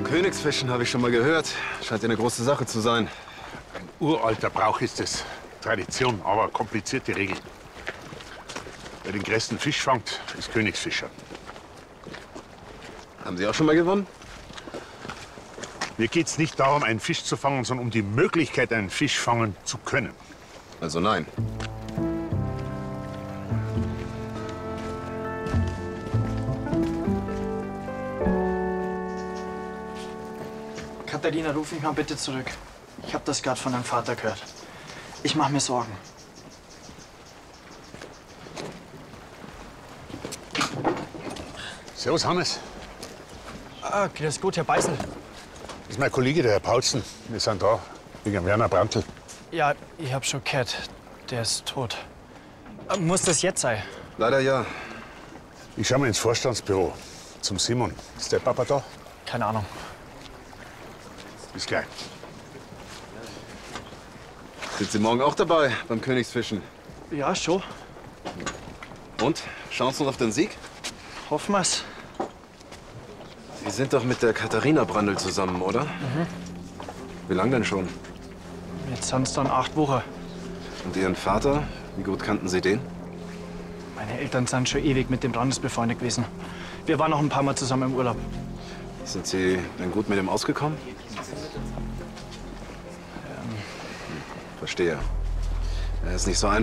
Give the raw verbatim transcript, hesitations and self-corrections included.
Königsfischen habe ich schon mal gehört. Scheint ja eine große Sache zu sein. Ein uralter Brauch ist es. Tradition, aber komplizierte Regel. Wer den größten Fisch fangt, ist Königsfischer. Haben Sie auch schon mal gewonnen? Mir geht es nicht darum, einen Fisch zu fangen, sondern um die Möglichkeit, einen Fisch fangen zu können. Also nein. Katharina, ruf mich mal bitte zurück. Ich habe das gerade von deinem Vater gehört. Ich mache mir Sorgen. Servus, Hannes. Ah, grüß Gott, Herr Beißel. Das ist mein Kollege, der Herr Paulsen. Wir sind da wegen Werner Brandl. Ja, ich hab schon gehört. Der ist tot. Äh, Muss das jetzt sein? Leider ja. Ich schau mal ins Vorstandsbüro zum Simon. Ist der Papa da? Keine Ahnung. Bis gleich. Sind Sie morgen auch dabei beim Königsfischen? Ja, schon. Und? Chancen auf den Sieg? Hoffen wir's. Sie sind doch mit der Katharina Brandl zusammen, oder? Mhm. Wie lange denn schon? Jetzt sind's dann acht Wochen. Und Ihren Vater? Wie gut kannten Sie den? Meine Eltern sind schon ewig mit dem Brandes befreundet gewesen. Wir waren noch ein paar Mal zusammen im Urlaub. Sind Sie denn gut mit ihm ausgekommen? Ähm. Verstehe. Er ist nicht so einfach.